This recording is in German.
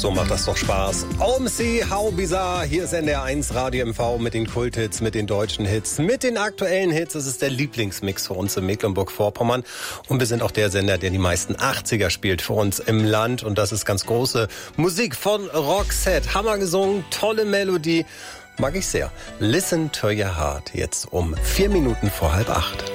So macht das doch Spaß. OMC, How Bizarre. Hier ist NDR1 Radio MV mit den Kulthits, mit den deutschen Hits, mit den aktuellen Hits. Es ist der Lieblingsmix für uns in Mecklenburg-Vorpommern. Und wir sind auch der Sender, der die meisten 80er spielt für uns im Land. Und das ist ganz große Musik von Roxette. Hammer gesungen, tolle Melodie. Mag ich sehr. Listen to your heart. Jetzt um 4 Minuten vor 7:30.